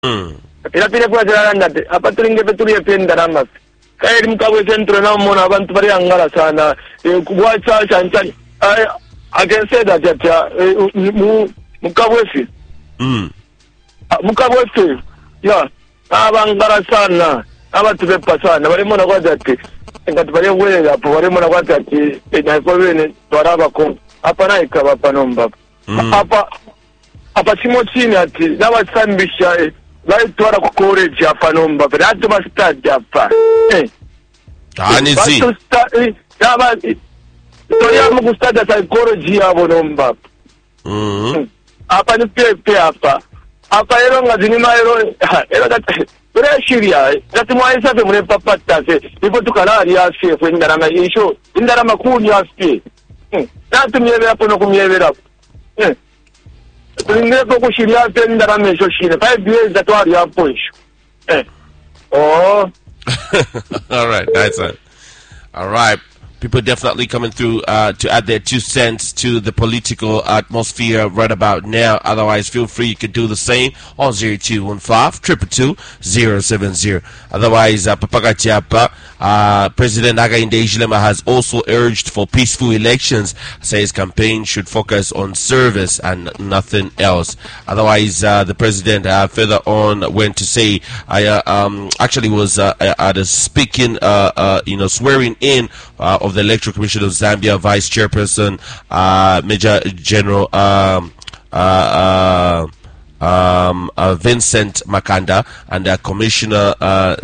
Pirapira kwa ndate apa tulinge petulie penda rama kairi mukabwe centro na mona abantu bari angala sana kubwacha chanchani I can say that mukabwe fi mukabwe fi ya abangala sana abantu bepa sana bari mona kwa date ngati bari wele apo bari mona kwa date na kwa bene twaraba ko apa na ikaba panomba apa chimo chini ati n'abasambisha Laitwara ku college hapa nomba bado bastadi hapa Anizi yaba toya mu study psychology yabo nomba hapa ni pepe hapa ero ngazini maero ero date preshiria dati mwaisa pe mune papata se ipo tukalari ya chef indara ma isho indara makuni ya spi dati myebe hapo no kumyebera hapo Ringeko kushiria tenda ramesho shine 5 years that wari hapo isho all right, that's it. All right, people definitely coming through to add their 2 cents to the political atmosphere right about now. Otherwise, feel free, you can do the same on 0215-222-070. Otherwise, Papaka Chiapa, President Hakainde Hichilema has also urged for peaceful elections. Says campaign should focus on service and nothing else. Otherwise, the president further on went to say, actually was at a speaking, swearing in of the Electoral Commission of Zambia Vice Chairperson, Major General Vincent Makanda, and Commissioner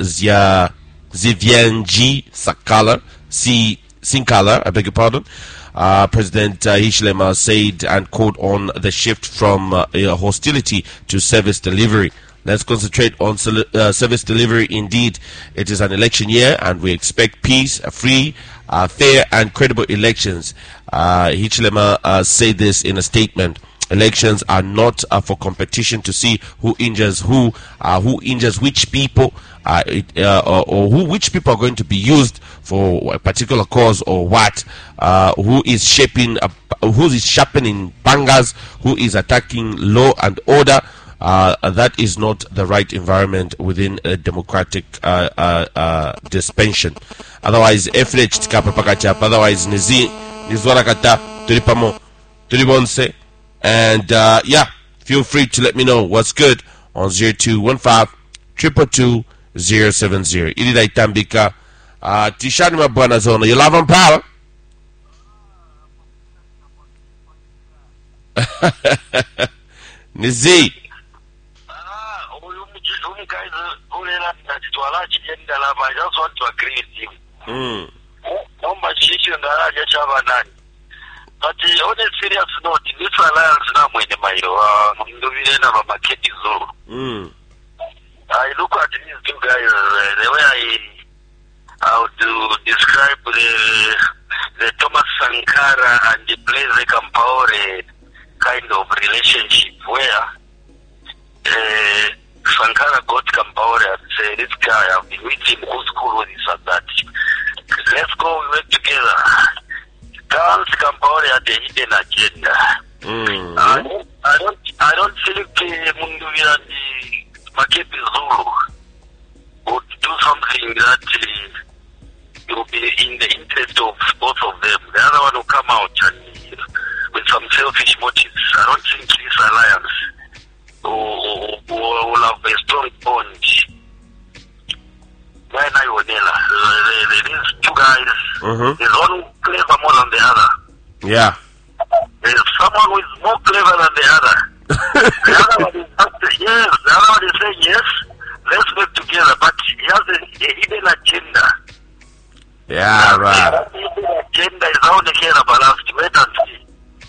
Zivyenji Sinkala, I beg your pardon. President Hichilema said, and quote, on the shift from hostility to service delivery. Let's concentrate on service delivery. Indeed, it is an election year, and we expect peace, free, fair, and credible elections. Hichilema said this in a statement. Elections are not for competition to see who injures who injures which people, or which people are going to be used for a particular cause or what. Who is sharpening pangas, who is attacking law and order. That is not the right environment within a democratic dispensation. Otherwise, otherwise nizwarakata tulipamo tulibonse. And feel free to let me know what's good on 0215-222-070. Ilida Itambika, Tishani Mabwana Zona. You love and power? Nizi. I just want to agree with you. But on a serious note, this alliance now when I look at these 2 guys, the way I would describe the Thomas Sankara and the Blaise Compaoré kind of relationship where Sankara got Compaoré and said, this guy, I've been with him, whose school was this and that. Let's go, we work together. Dance Compaoré had a hidden agenda. I don't think Munduvira and Makepi Zulu would do something that will be in the interest of both of them. The other one will come out and with some selfish motives. I don't think this alliance will have a strong bond. These 2 guys, there's one clever more than the other. Yeah. There's someone who is more clever than the other. The other one is yes. The other one is saying yes, let's work together, but he has a hidden agenda. Yeah, right. The hidden agenda is how they care about us to wait and see.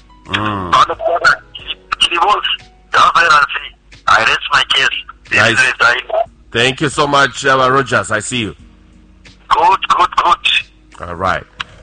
I rest my case. Nice. Thank you so much, Rogers. I see you. Good. All right.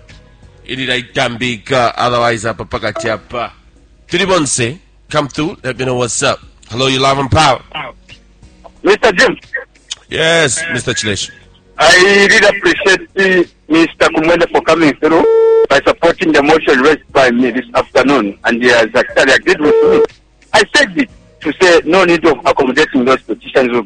Otherwise, Papaka Tiapa. Tulibonse, come through. Let me know what's up. Hello, you live on power. Mr. Jim. Yes, Mr. Chilesh. I really appreciate Mr. Kumwende for coming through by supporting the motion raised by me this afternoon, and he has actually agreed with me. I said it. to say no need of accommodating those petitions will